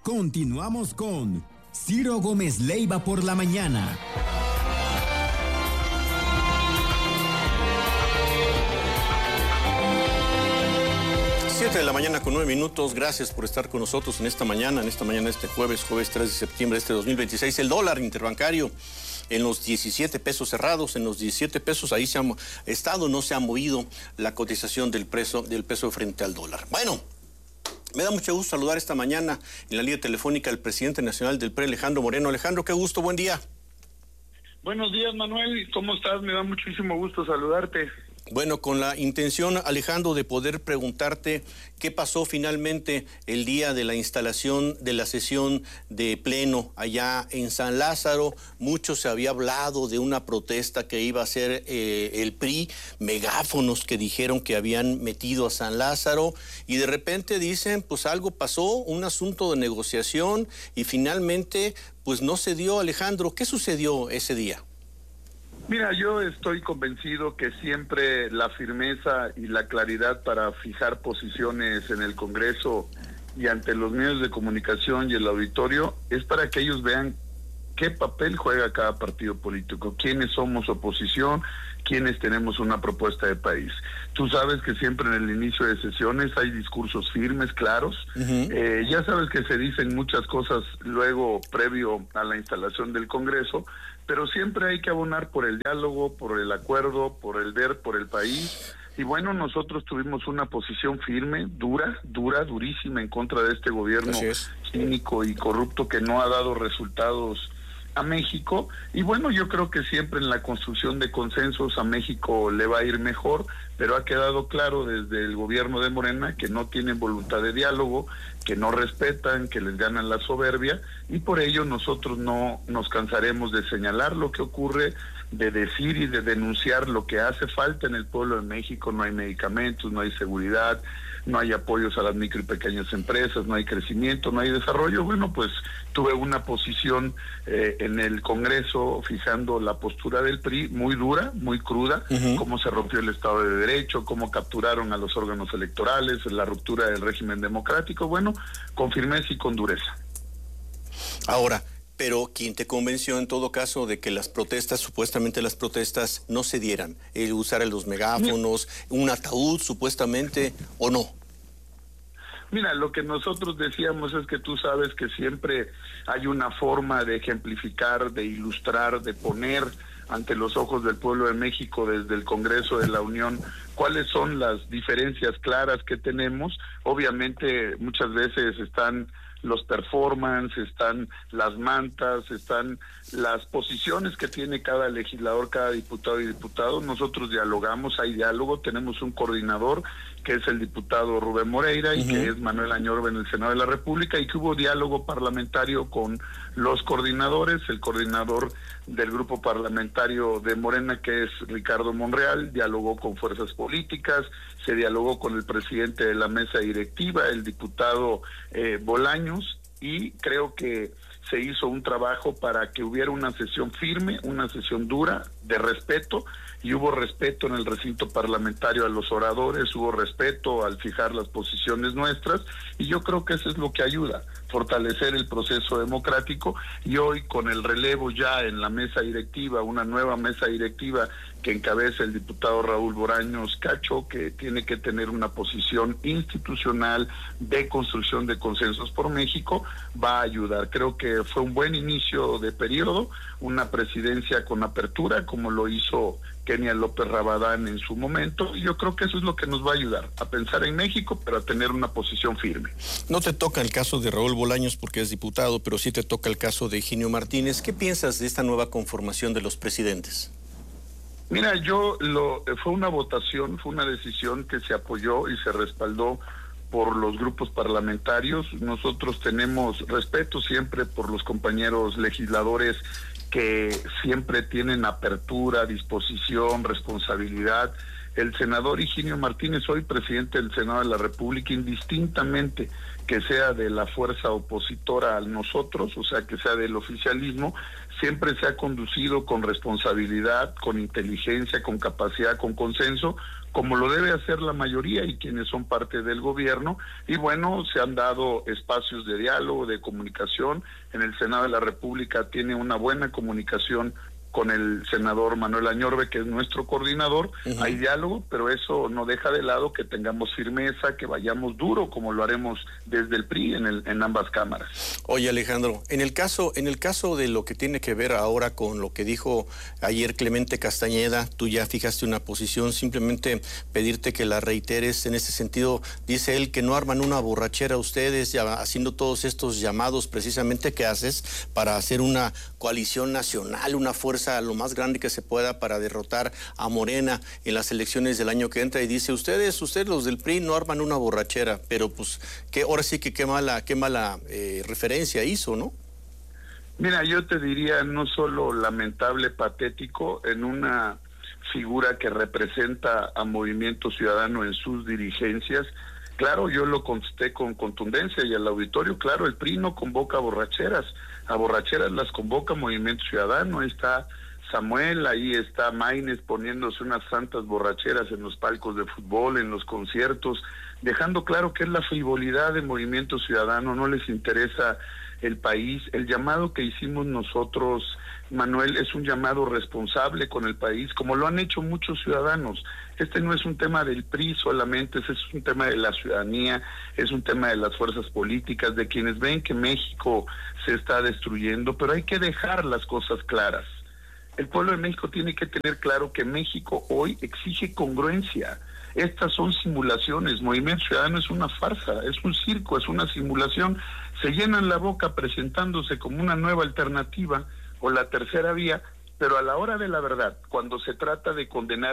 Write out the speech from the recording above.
Continuamos con Ciro Gómez Leiva por la mañana. 7 de la mañana con 9 minutos. Gracias por estar con nosotros en esta mañana, este jueves 3 de septiembre de este 2026. El dólar interbancario en los 17 pesos cerrados, en los 17 pesos, ahí se ha estado, no se ha movido la cotización del peso frente al dólar. Bueno, me da mucho gusto saludar esta mañana en la línea telefónica al presidente nacional del PRI, Alejandro Moreno. Alejandro, qué gusto, buen día. Buenos días, Manuel, ¿cómo estás? Me da muchísimo gusto saludarte. Bueno, con la intención, Alejandro, de poder preguntarte qué pasó finalmente el día de la instalación de la sesión de pleno allá en San Lázaro. Mucho se había hablado de una protesta que iba a hacer el PRI, megáfonos que dijeron que habían metido a San Lázaro, y de repente dicen, pues algo pasó, un asunto de negociación, y finalmente, pues no se dio. Alejandro, ¿qué sucedió ese día? Mira, yo estoy convencido que siempre la firmeza y la claridad para fijar posiciones en el Congreso y ante los medios de comunicación y el auditorio es para que ellos vean qué papel juega cada partido político, quiénes somos oposición, quiénes tenemos una propuesta de país. Tú sabes que siempre en el inicio de sesiones hay discursos firmes, claros. Ya sabes que se dicen muchas cosas luego previo a la instalación del Congreso, pero siempre hay que abonar por el diálogo, por el acuerdo, por el ver, por el país. Y bueno, nosotros tuvimos una posición firme, durísima en contra de este gobierno cínico y corrupto que no ha dado resultados a México. Y bueno, yo creo que siempre en la construcción de consensos a México le va a ir mejor, pero ha quedado claro desde el gobierno de Morena que no tienen voluntad de diálogo, que no respetan, que les ganan la soberbia, y por ello nosotros no nos cansaremos de señalar lo que ocurre, de decir y de denunciar lo que hace falta en el pueblo de México. No hay medicamentos, no hay seguridad, no hay apoyos a las micro y pequeñas empresas, no hay crecimiento, no hay desarrollo. Bueno, pues tuve una posición en el Congreso fijando la postura del PRI muy dura, muy cruda, cómo se rompió el Estado de Derecho, cómo capturaron a los órganos electorales, la ruptura del régimen democrático, bueno, con firmeza y con dureza. Ahora, pero ¿quién te convenció en todo caso de que las protestas, supuestamente las protestas, no se dieran? El usar los megáfonos, un ataúd supuestamente, ¿o no? Mira, lo que nosotros decíamos es que tú sabes que siempre hay una forma de ejemplificar, de ilustrar, de poner ante los ojos del pueblo de México desde el Congreso de la Unión cuáles son las diferencias claras que tenemos. Obviamente muchas veces están los performances, están las mantas, están las posiciones que tiene cada legislador, cada diputado y diputado. Nosotros dialogamos, hay diálogo, tenemos un coordinador que es el diputado Rubén Moreira y que es Manuel Añorbe en el Senado de la República, y que hubo diálogo parlamentario con los coordinadores, el coordinador del grupo parlamentario de Morena, que es Ricardo Monreal, dialogó con fuerzas políticas, se dialogó con el presidente de la mesa directiva, el diputado Bolaños, y creo que se hizo un trabajo para que hubiera una sesión firme, una sesión dura, de respeto, y hubo respeto en el recinto parlamentario a los oradores, hubo respeto al fijar las posiciones nuestras, y yo creo que eso es lo que ayuda, fortalecer el proceso democrático. Y hoy, con el relevo ya en la mesa directiva, una nueva mesa directiva que encabeza el diputado Raúl Bolaños Cacho, que tiene que tener una posición institucional de construcción de consensos por México, va a ayudar. Creo que fue un buen inicio de periodo, una presidencia con apertura, como lo hizo Kenia López Rabadán en su momento, y yo creo que eso es lo que nos va a ayudar, a pensar en México, pero a tener una posición firme. No te toca el caso de Raúl Bolaños porque es diputado, pero sí te toca el caso de Higinio Martínez. ¿Qué piensas de esta nueva conformación de los presidentes? Mira, fue una votación, fue una decisión que se apoyó y se respaldó por los grupos parlamentarios. Nosotros tenemos respeto siempre por los compañeros legisladores que siempre tienen apertura, disposición, responsabilidad. El senador Higinio Martínez, hoy presidente del Senado de la República, indistintamente que sea de la fuerza opositora a nosotros, o sea, que sea del oficialismo, siempre se ha conducido con responsabilidad, con inteligencia, con capacidad, con consenso, como lo debe hacer la mayoría y quienes son parte del gobierno, y bueno, se han dado espacios de diálogo, de comunicación. En el Senado de la República tiene una buena comunicación con el senador Manuel Añorbe, que es nuestro coordinador. Hay diálogo, pero eso no deja de lado que tengamos firmeza, que vayamos duro, como lo haremos desde el PRI en ambas cámaras. Oye, Alejandro, en el caso de lo que tiene que ver ahora con lo que dijo ayer Clemente Castañeda, tú ya fijaste una posición, simplemente pedirte que la reiteres. En ese sentido, dice él que no arman una borrachera ustedes, ya haciendo todos estos llamados precisamente que haces para hacer una coalición nacional, una fuerza lo más grande que se pueda para derrotar a Morena en las elecciones del año que entra, y dice, ustedes los del PRI no arman una borrachera, pero pues ahora sí que qué mala referencia hizo, ¿no? Mira, yo te diría, no solo lamentable, patético, en una figura que representa a Movimiento Ciudadano en sus dirigencias. Claro, yo lo contesté con contundencia y al auditorio, claro, el PRI no convoca a borracheras las convoca Movimiento Ciudadano. Ahí está Samuel, ahí está Maínez poniéndose unas santas borracheras en los palcos de fútbol, en los conciertos, dejando claro que es la frivolidad de Movimiento Ciudadano, no les interesa el país. El llamado que hicimos nosotros, Manuel, es un llamado responsable con el país, como lo han hecho muchos ciudadanos. Este no es un tema del PRI solamente, es un tema de la ciudadanía, es un tema de las fuerzas políticas, de quienes ven que México se está destruyendo, pero hay que dejar las cosas claras. El pueblo de México tiene que tener claro que México hoy exige congruencia. Estas son simulaciones. Movimiento Ciudadano es una farsa, es un circo, es una simulación. Se llenan la boca presentándose como una nueva alternativa o la tercera vía, pero a la hora de la verdad, cuando se trata de condenar